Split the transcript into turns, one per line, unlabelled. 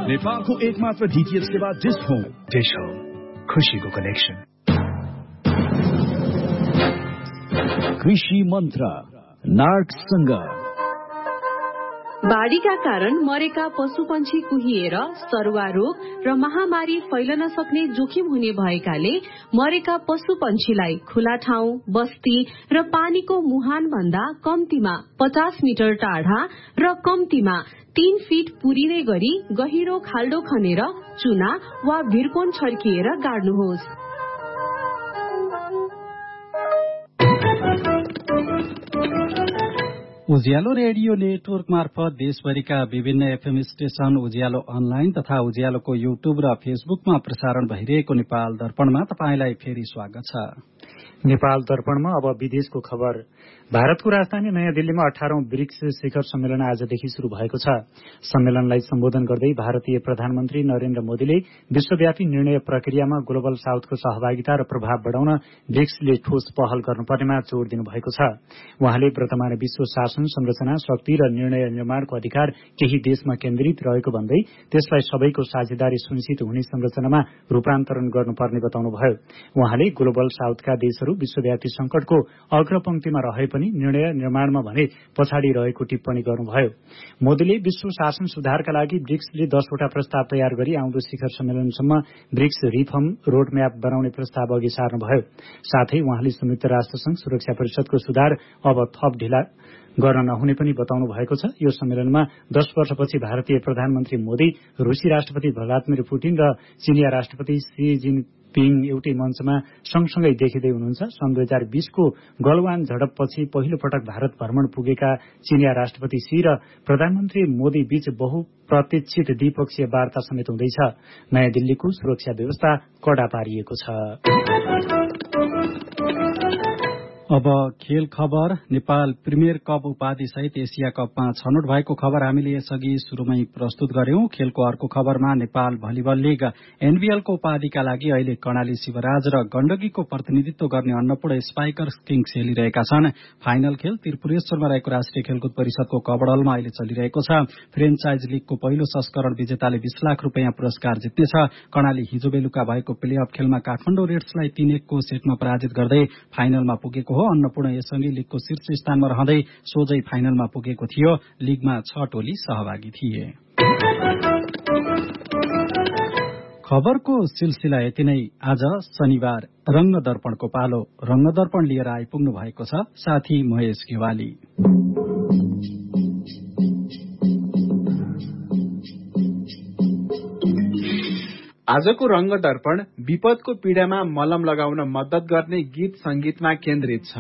नेपालको एकमात्र डीटीएच सेवा डिश होम।
डिश होम, खुशीको कनेक्सन।
कृषि मन्त्र नार्कसँग।
बाढीका कारण मरेका पशुपन्छी कुहिएर सरुवा रोग र महामारी फैलन सक्ने जोखिम हुने भएकाले मरेका पशुपन्छीलाई खुला ठाउँ, बस्ती र पानीको मुहान भन्दा कम्तीमा 50 मिटर टाढा र कम्तीमा 3 फिट पुरिने गरी गहिरो खाल्डो खनेर चुना वा भिरकोन छर्किएर गाड्नुहोस्।
उज्यालो रेडियो नेटवर्क मार्फत देशभरिका विभिन्न एफएम स्टेशन, उज्यालो अनलाइन तथा उज्यालोको युट्युब र फेसबुकमा प्रसारण भइरहेको नेपाल दर्पणमा तपाईंलाई फेरि स्वागत छ।
नेपाल दर्पणमा अब विदेशको खबर। भारतको राजधानी नयाँ दिल्लीमा 18औं ब्रिक्स शिखर सम्मेलन आजदेखि शुरू भएको छ। सम्मेलनलाई सम्बोधन गर्दै भारतीय प्रधानमन्त्री नरेन्द्र मोदीले विश्वव्यापी निर्णय प्रक्रियामा ग्लोबल साउथको सहभागिता र प्रभाव बढ़ाउन ब्रिक्सले ठोस पहल गर्नुपर्नेमा जोड़ दिनुभएको छ। उहाँले वर्तमान विश्व शासन संरचना, शक्ति र निर्णय निर्माणको अधिकार केही देशमा केन्द्रित रहेको भन्दै त्यसलाई सबैको साझेदारी सुनिश्चित हुने संरचनामा रूपान्तरण गर्नुपर्ने बताउनुभयो। उहाँले ग्लोबल साउथका देशहरू विश्वव्यापी संकटको अग्रपंक्तिमा रहे पनि निर्णय निर्माणमा भने पछाडि रहेको टिप्पणी गर्नुभयो। मोदीले विश्व शासन सुधारका लागि ब्रिक्सले 10 वटा प्रस्ताव तयार गरी आउँदो शिखर सम्मेलनसम्म ब्रिक्स रिफर्म रोडम्याप बनाउने प्रस्ताव अघि सार्नुभयो। साथै उहाँले संयुक्त राष्ट्रसंघ सुरक्षा परिषदको सुधार अब थप ढिला गर्न नहुने पनि बताउनु भएको छ। यो सम्मेलनमा 10 वर्षपछि भारतीय प्रधानमन्त्री मोदी, रूसी राष्ट्रपति भ्लादिमिर पुटिन र चिनिया राष्ट्रपति सी जिनपिङ एउटै मञ्चमा सँगसँगै देखिँदै हुनुहुन्छ। सन् 2020 को गलवान झडपपछि पहिलो पटक भारत भ्रमण पुगेका चिनिया राष्ट्रपति सी र प्रधानमन्त्री मोदी बीच बहुप्रतीक्षित द्विपक्षीय वार्ता समेत हुँदैछ। नयाँ दिल्लीको सुरक्षा व्यवस्था कड़ा पारिएको छ।
अब खेल खबर। नेपाल प्रिमियर कप उपाधि सहित एशिया कपमा छनौट भएको खबर हामीले यसअघि शुरूमै प्रस्तुत गर्यौं। खेलको अर्को खबरमा नेपाल भलिबल लीग एनबीएलको उपाधिका लागि अहिले कर्णाली शिवराज र गण्डकीको प्रतिनिधित्व गर्ने अन्नपूर्ण स्पाइकर्स किङ्स खेलिरहेका छन्। फाइनल खेल त्रिपुरेश्वरमा रहेको राष्ट्रिय खेलकुद परिषदको कबडलमा अहिले चलिरहेको छ। फ्रेन्चाइज लीगको पहिलो संस्करण विजेताले 20 लाख रुपियाँ पुरस्कार जित्नेछ। कर्णाली हिजो बेलुका भएको प्ले अफ खेलमा काठमाडौँ रेड्सलाई 3-1 को सेटमा पराजित गर्दै फाइनलमा पुगेको हो। अन्नपूर्ण यसअघि लीगको शीर्ष स्थानमा रहँदै सोझै फाइनलमा पुगेको थियो। लीगमा 6 टोली सहभागी थिए। खबरको सिलसिला यति नै। आज शनिबार रंग दर्पणको पालो। रंग दर्पण लिएर आइपुग्नु भएको छ साथी महेश गेवाली।
आजको रंग दर्पण विपदको पीडामा मलम लगाउन मद्दत गर्ने गीत संगीतमा केन्द्रित छ।